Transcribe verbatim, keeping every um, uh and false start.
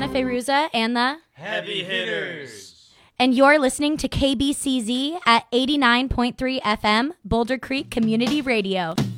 Donna Feyruza and the Heavy Hitters. And you're listening to K B C Z at eighty-nine point three F M, Boulder Creek Community Radio.